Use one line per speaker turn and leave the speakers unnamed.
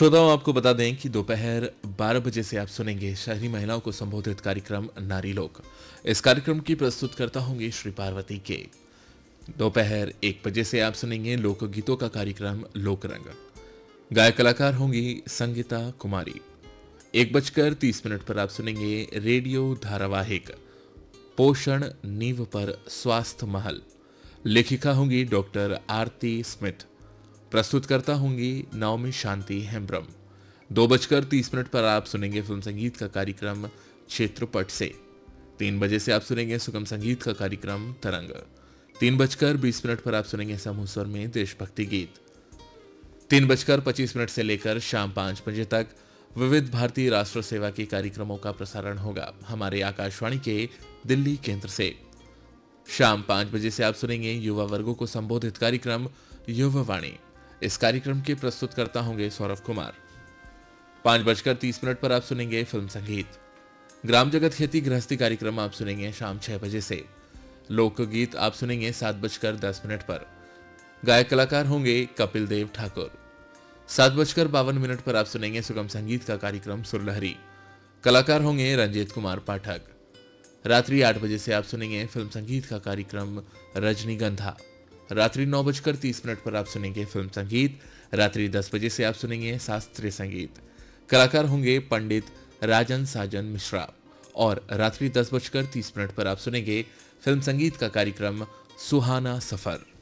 श्रोताओं, आपको बता दें कि दोपहर 12 बजे से आप सुनेंगे शहरी महिलाओं को संबोधित कार्यक्रम नारी लोक। इस कार्यक्रम की प्रस्तुतकर्ता होंगे श्री पार्वती के। दोपहर 1 बजे से आप सुनेंगे लोकगीतों का कार्यक्रम लोकरंग। गायक कलाकार होंगी संगीता कुमारी। 1:30 पर आप सुनेंगे रेडियो धारावाहिक पोषण नींव पर स्वास्थ्य महल। लेखिका होंगी डॉक्टर आरती स्मिथ। प्रस्तुतकर्ता होंगी नवमी शांति हेम्ब्रम। 2:30 पर आप सुनेंगे फिल्म संगीत का कार्यक्रम क्षेत्रपट से। 3 बजे से आप सुनेंगे सुगम संगीत का कार्यक्रम तरंग। 3:20 पर आप सुनेंगे समूह स्वर में देशभक्ति गीत। 3:25 से लेकर शाम 5 बजे तक विविध भारतीय राष्ट्र सेवा के कार्यक्रमों का प्रसारण होगा हमारे आकाशवाणी के दिल्ली केंद्र से। शाम 5 बजे से आप सुनेंगे युवा वर्गों को संबोधित कार्यक्रम युवा वाणी। इस कार्यक्रम के प्रस्तुतकर्ता होंगे सौरभ कुमार। 5:30 पर आप सुनेंगे फिल्म संगीत। ग्राम जगत खेती गृहस्थी कार्यक्रम आप सुनेंगे शाम 6 बजे से। लोकगीत आप सुनेंगे 7:10 पर। गायक कलाकार होंगे कपिल देव ठाकुर। 7:52 पर आप सुनेंगे सुगम संगीत का कार्यक्रम सुरलहरी। कलाकार होंगे रंजीत कुमार पाठक। रात्रि 8 बजे से आप सुनेंगे फिल्म संगीत का कार्यक्रम रजनीगंधा। रात्रि 9:30 पर आप सुनेंगे फिल्म संगीत। रात्रि 10 बजे से आप सुनेंगे शास्त्रीय संगीत। कलाकार होंगे पंडित राजन साजन मिश्रा। और रात्रि 10:30 पर आप सुनेंगे फिल्म संगीत का कार्यक्रम सुहाना सफर।